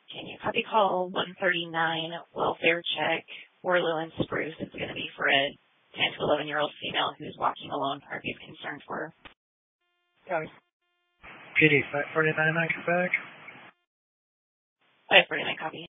Can you copy call 139 welfare check, Warlow and Spruce? It's going to be for a 10 to 11-year-old female who's walking alone. Are you concerned for her? Copy. PD 549, I come back. 549, copy.